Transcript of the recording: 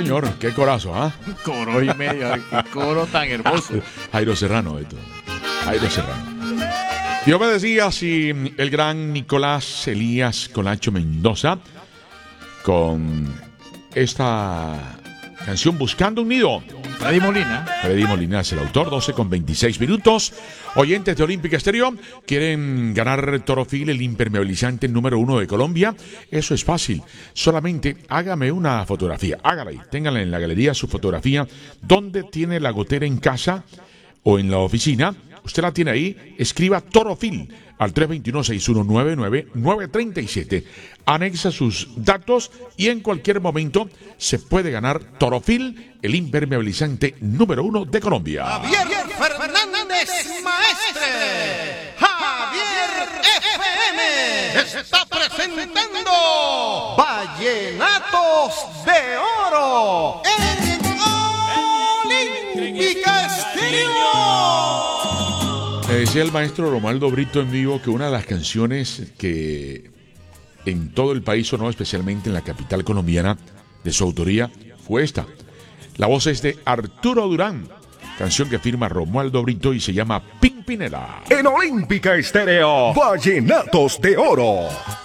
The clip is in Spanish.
señor, qué corazo, ¿ah? Coro y medio, qué coro tan hermoso. Jairo Serrano, esto. Jairo Serrano. Yo me decía si el gran Nicolás Elías Colacho Mendoza, con esta canción Buscando un Nido. Freddy Molina. Freddy Molina es el autor, 12:26. Oyentes de Olímpica Estéreo, ¿quieren ganar Torofil, el impermeabilizante número 1 de Colombia? Eso es fácil. Solamente hágame una fotografía. Hágala ahí. Téngala en la galería su fotografía. ¿Dónde tiene la gotera en casa o en la oficina? Usted la tiene ahí. Escriba Torofil al 321-6199-937. Anexa sus datos y en cualquier momento se puede ganar Torofil, el impermeabilizante número 1 de Colombia. Javier Fernández Maestre. Javier FM está presentando Vallenatos de Oro en Olímpica Estéreo. Decía el maestro Romualdo Brito en vivo que una de las canciones que en todo el país sonó, especialmente en la capital colombiana, de su autoría, fue esta. La voz es de Arturo Durán, canción que firma Romualdo Brito y se llama Pimpinela. En Olímpica Estéreo, Vallenatos de Oro.